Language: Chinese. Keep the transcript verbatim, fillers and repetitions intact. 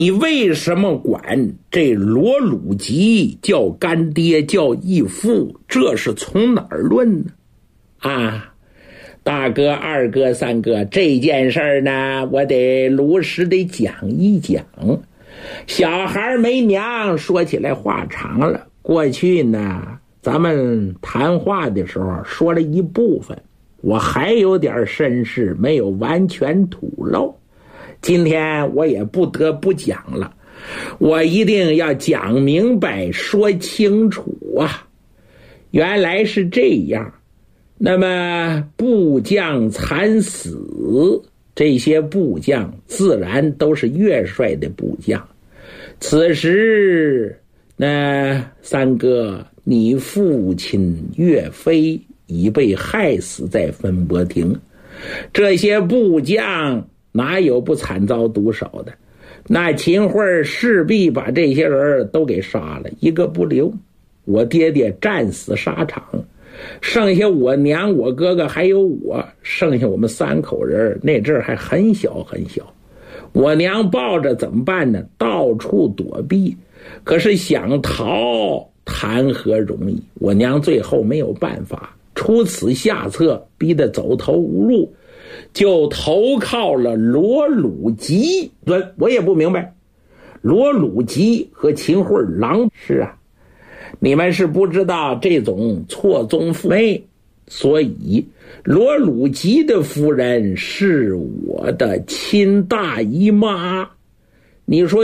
你为什么管这罗鲁吉叫干爹叫义父？这是从哪儿论呢？啊，大哥二哥三哥，这件事儿呢，我得如实的讲一讲。小孩没娘，说起来话长了。过去呢，咱们谈话的时候说了一部分，我还有点身世没有完全吐露，今天我也不得不讲了，我一定要讲明白说清楚啊。原来是这样，那么部将惨死，这些部将自然都是岳帅的部将。此时那三哥，你父亲岳飞已被害死在分伯亭，这些部将哪有不惨遭毒手的？那秦桧势必把这些人都给杀了，一个不留。我爹爹战死沙场，剩下我娘我哥哥还有我，剩下我们三口人，那阵儿还很小很小。我娘抱着怎么办呢？到处躲避，可是想逃谈何容易？我娘最后没有办法，出此下策，逼得走投无路，就投靠了罗鲁吉。我也不明白，罗鲁吉和秦桧狼是啊，你们是不知道这种错综复昧，所以罗鲁吉的夫人是我的亲大姨妈。你说